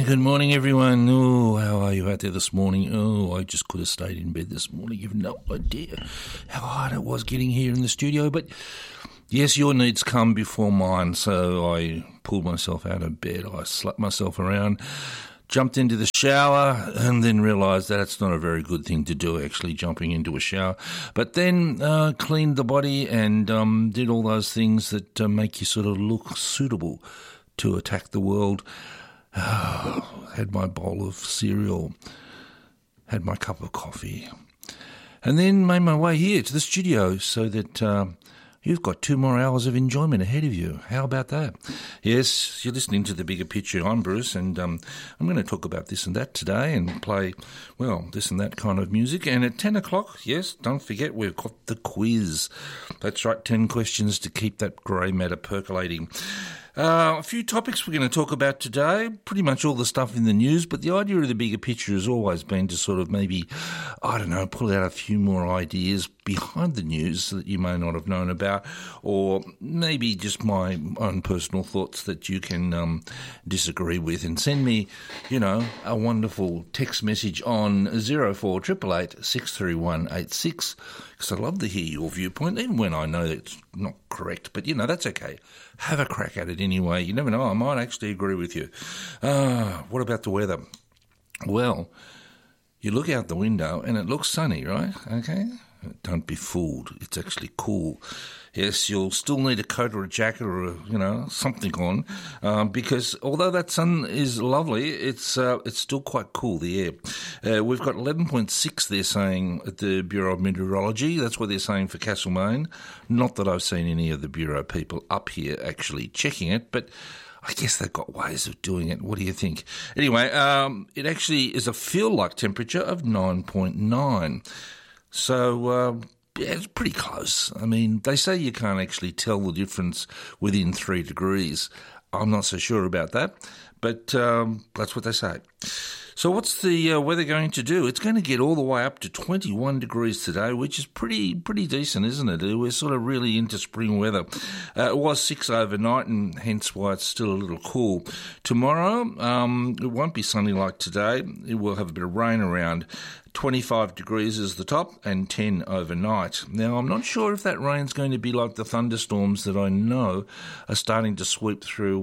Good morning, everyone. Oh, how are you out there this morning? Oh, I just could have stayed in bed this morning. You've no idea how hard it was getting here in the studio. But yes, your needs come before mine. So I pulled myself out of bed. I slapped myself around, jumped into the shower, and then realised that it's not a very good thing to do, actually, jumping into a shower. But then cleaned the body and did all those things that make you sort of look suitable to attack the world. Had my bowl of cereal, had my cup of coffee, and then made my way here to the studio so that you've got 2 more hours of enjoyment ahead of you. How about that? Yes, you're listening to The Bigger Picture. I'm Bruce, and I'm going to talk about this and that today and play, well, this and that kind of music. And at 10 o'clock, yes, don't forget, we've got the quiz. That's right, 10 questions to keep that grey matter percolating. A few topics we're going to talk about today, pretty much all the stuff in the news, but the idea of the bigger picture has always been to sort of maybe, I don't know, pull out a few more ideas behind the news that you may not have known about, or maybe just my own personal thoughts that you can disagree with, and send me, you know, a wonderful text message on 0488 631 86, because I'd love to hear your viewpoint, even when I know it's not correct, but, you know, that's okay. Have a crack at it anyway. You never know, I might actually agree with you. What about the weather? Well, you look out the window and it looks sunny, right? Okay? Don't be fooled. It's actually cool. Yes, you'll still need a coat or a jacket or, something on, because although that sun is lovely, it's still quite cool, the air. We've got 11.6, they're saying, at the Bureau of Meteorology. That's what they're saying for Castlemaine. Not that I've seen any of the Bureau people up here actually checking it, but I guess they've got ways of doing it. What do you think? Anyway, it actually is a feel-like temperature of 9.9. So, yeah, it's pretty close. I mean, they say you can't actually tell the difference within 3 degrees. I'm not so sure about that, but that's what they say. So what's the weather going to do? It's going to get all the way up to 21 degrees today, which is pretty decent, isn't it? We're sort of really into spring weather. It was 6 overnight, and hence why it's still a little cool. Tomorrow, it won't be sunny like today. It will have a bit of rain around. 25 degrees is the top and 10 overnight. Now, I'm not sure if that rain's going to be like the thunderstorms that I know are starting to sweep through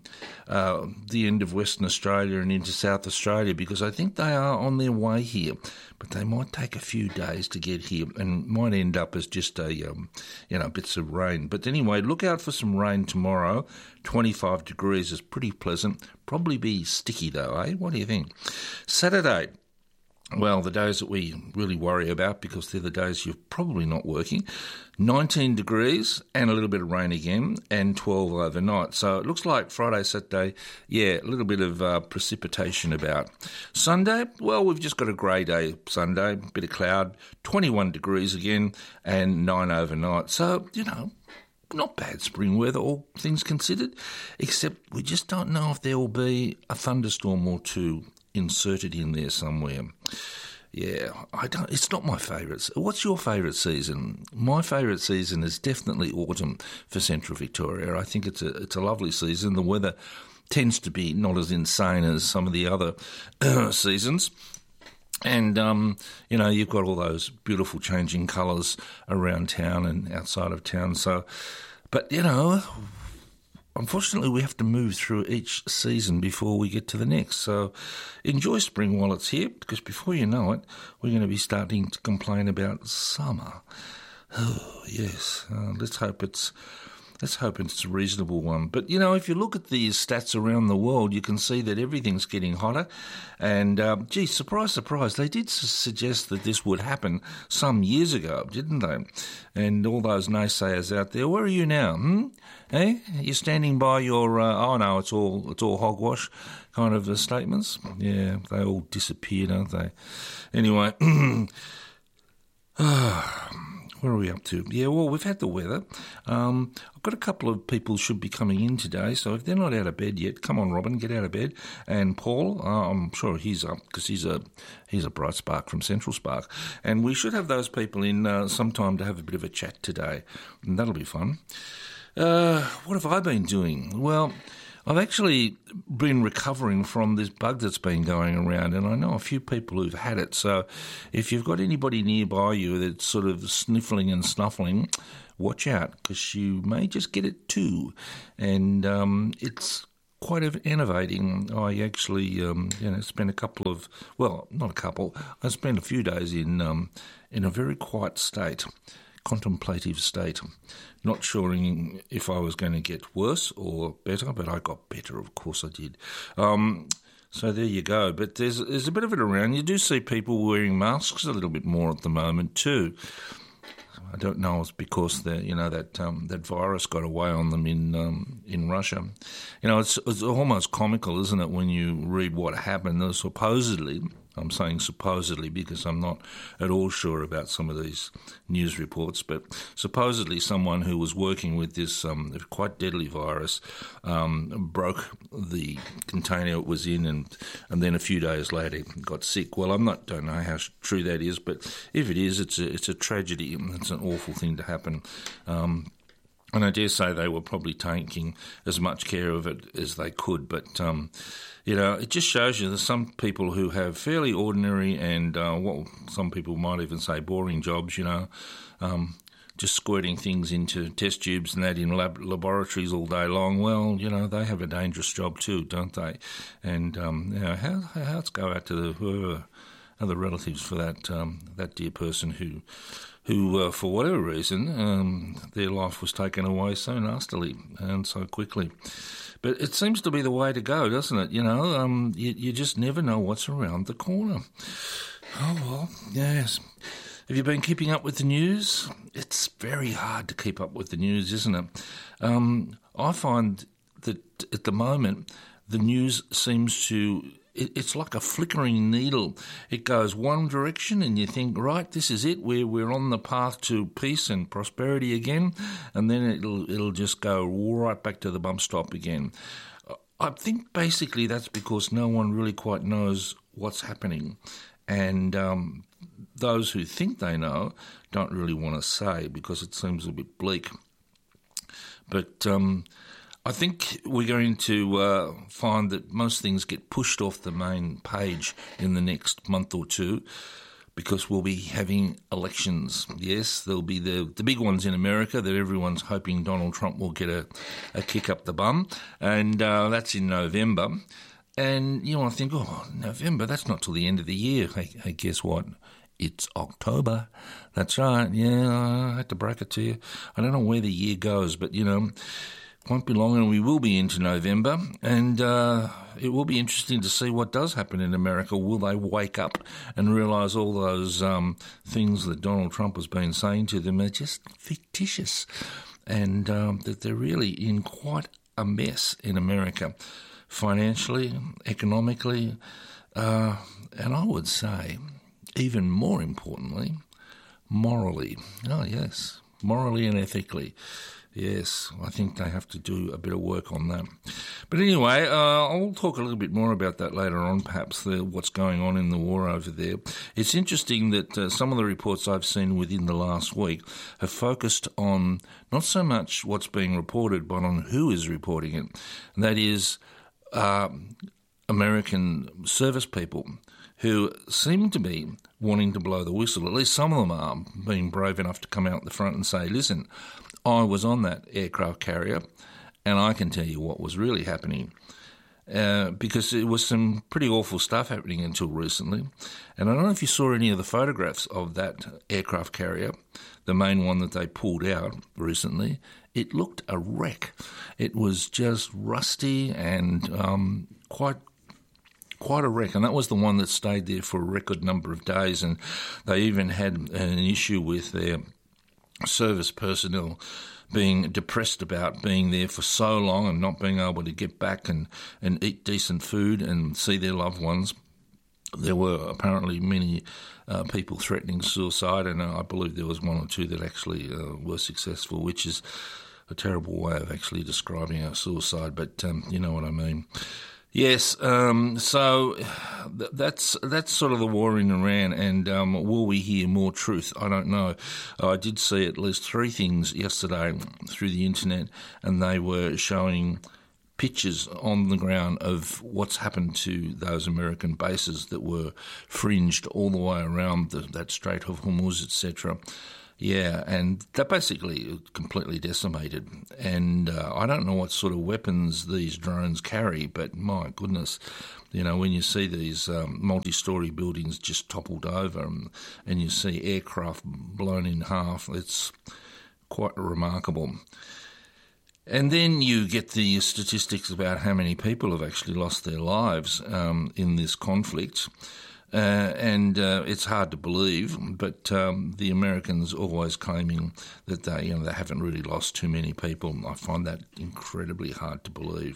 the end of Western Australia and into South Australia, because I think they are on their way here. But they might take a few days to get here and might end up as just bits of rain. But anyway, look out for some rain tomorrow. 25 degrees is pretty pleasant. Probably be sticky though, eh? What do you think? Saturday. Well, the days that we really worry about, because they're the days you're probably not working, 19 degrees and a little bit of rain again, and 12 overnight. So it looks like Friday, Saturday, yeah, a little bit of precipitation about. Sunday, well, we've just got a grey day Sunday, bit of cloud, 21 degrees again, and 9 overnight. So, not bad spring weather, all things considered, except we just don't know if there will be a thunderstorm or two inserted in there somewhere. Yeah, it's not my favourite. What's your favourite season? My favourite season is definitely autumn for Central Victoria. I think it's a lovely season. The weather tends to be not as insane as some of the other seasons. And, you've got all those beautiful changing colours around town and outside of town. So, but, unfortunately, we have to move through each season before we get to the next. So enjoy spring while it's here, because before you know it, we're going to be starting to complain about summer. Oh, yes. Let's hope it's a reasonable one. But, if you look at these stats around the world, you can see that everything's getting hotter. And, surprise, surprise, they did suggest that this would happen some years ago, didn't they? And all those naysayers out there, where are you now? Eh? You're standing by your, it's all hogwash kind of statements? Yeah, they all disappear, don't they? Anyway, where are we up to? Yeah, well, we've had the weather. I've got a couple of people should be coming in today, so if they're not out of bed yet, come on, Robin, get out of bed. And Paul, I'm sure he's up, because he's a bright spark from Central Spark. And we should have those people in sometime to have a bit of a chat today, and that'll be fun. What have I been doing? Well, I've actually been recovering from this bug that's been going around, and I know a few people who've had it. So if you've got anybody nearby you that's sort of sniffling and snuffling, watch out, because you may just get it too. And it's quite enervating. I actually, spent I spent a few days in a very quiet state, contemplative state, not sure if I was going to get worse or better, but I got better, of course I did. So there you go. But there's a bit of it around. You do see people wearing masks a little bit more at the moment too. I don't know. It's because that virus got away on them in Russia. It's almost comical, isn't it, when you read what happened? Supposedly, I'm saying supposedly because I'm not at all sure about some of these news reports, but supposedly someone who was working with this quite deadly virus broke the container it was in, and then a few days later got sick. Well, don't know how true that is, but if it is, it's a tragedy. It's an awful thing to happen. And I dare say they were probably taking as much care of it as they could. But, it just shows you there's some people who have fairly ordinary and some people might even say boring jobs, just squirting things into test tubes and that in laboratories all day long. Well, they have a dangerous job too, don't they? And, how's go out to whoever other relatives for that dear person who for whatever reason, their life was taken away so nastily and so quickly. But it seems to be the way to go, doesn't it? You just never know what's around the corner. Oh, well, yes. Have you been keeping up with the news? It's very hard to keep up with the news, isn't it? I find that at the moment, the news seems to... It's like a flickering needle. It goes one direction and you think, right, this is it. We're on the path to peace and prosperity again, and then it'll just go right back to the bump stop again. I think basically that's because no one really quite knows what's happening, and those who think they know don't really want to say because it seems a bit bleak. But I think we're going to find that most things get pushed off the main page in the next month or two because we'll be having elections. Yes, there'll be the big ones in America that everyone's hoping Donald Trump will get a kick up the bum, and that's in November. And I think, November, that's not till the end of the year. Hey, guess what? It's October. That's right. Yeah, I had to break it to you. I don't know where the year goes, but, won't be long and we will be into November, and it will be interesting to see what does happen in America. Will they wake up and realise all those things that Donald Trump has been saying to them are just fictitious, and that they're really in quite a mess in America, financially, economically, and I would say, even more importantly, morally. Oh, yes, morally and ethically. Yes, I think they have to do a bit of work on that. But anyway, I'll talk a little bit more about that later on, perhaps, what's going on in the war over there. It's interesting that some of the reports I've seen within the last week have focused on not so much what's being reported, but on who is reporting it. And that is American service people who seem to be wanting to blow the whistle. At least some of them are being brave enough to come out the front and say, listen, I was on that aircraft carrier and I can tell you what was really happening, because it was some pretty awful stuff happening until recently. And I don't know if you saw any of the photographs of that aircraft carrier, the main one that they pulled out recently. It looked a wreck. It was just rusty and quite a wreck, and that was the one that stayed there for a record number of days, and they even had an issue with their service personnel being depressed about being there for so long and not being able to get back and eat decent food and see their loved ones. There were apparently many people threatening suicide, and I believe there was one or two that actually were successful, which is a terrible way of actually describing a suicide, but you know what I mean. Yes, so that's sort of the war in Iran, and will we hear more truth? I don't know. I did see at least 3 things yesterday through the internet, and they were showing pictures on the ground of what's happened to those American bases that were fringed all the way around that Strait of Hormuz, etc. Yeah, and they're basically completely decimated. And I don't know what sort of weapons these drones carry, but my goodness, when you see these multi-storey buildings just toppled over and you see aircraft blown in half, it's quite remarkable. And then you get the statistics about how many people have actually lost their lives in this conflict. And it's hard to believe, but the Americans always claiming that they haven't really lost too many people. I find that incredibly hard to believe.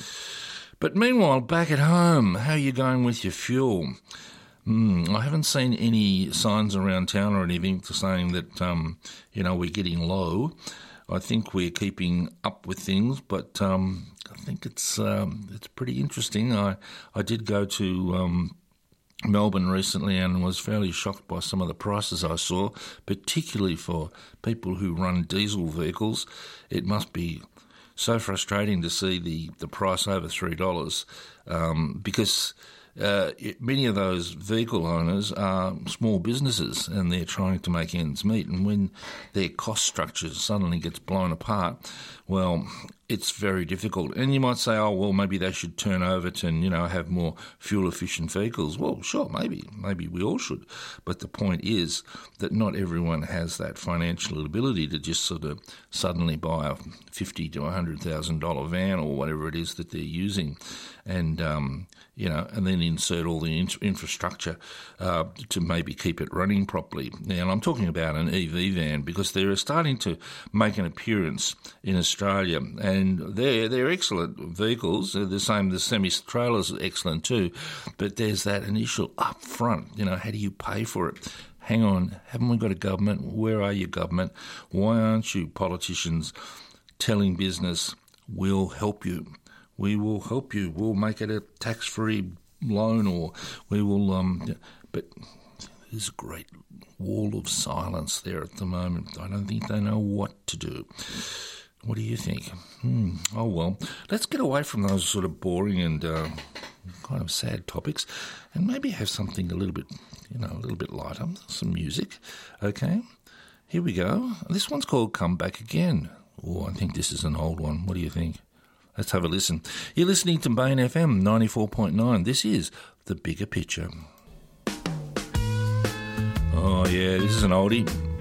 But meanwhile, back at home, how are you going with your fuel? I haven't seen any signs around town or anything saying that we're getting low. I think we're keeping up with things, but I think it's pretty interesting. I did go to Melbourne recently and was fairly shocked by some of the prices I saw, particularly for people who run diesel vehicles. It must be so frustrating to see the price over $3 because many of those vehicle owners are small businesses and they're trying to make ends meet. And when their cost structure suddenly gets blown apart, well, it's very difficult. And you might say, oh, well, maybe they should turn over to, have more fuel-efficient vehicles. Well, sure, maybe we all should. But the point is that not everyone has that financial ability to just sort of suddenly buy a $50,000 to $100,000 van or whatever it is that they're using, and and then insert all the infrastructure to maybe keep it running properly. Now, and I'm talking about an EV van because they're starting to make an appearance in Australia, and they're excellent vehicles. They're the same. The semi-trailers are excellent too, but there's that initial upfront. How do you pay for it? Hang on, haven't we got a government? Where are you, government? Why aren't you politicians telling business, we'll help you? We will help you. We'll make it a tax-free loan, or we will. But there's a great wall of silence there at the moment. I don't think they know what to do. What do you think? Oh well, let's get away from those sort of boring and kind of sad topics, and maybe have something a little bit lighter. Some music, okay? Here we go. This one's called "Come Back Again." Oh, I think this is an old one. What do you think? Let's have a listen. You're listening to Bain FM 94.9. This is The Bigger Picture. Oh, yeah, this is an oldie.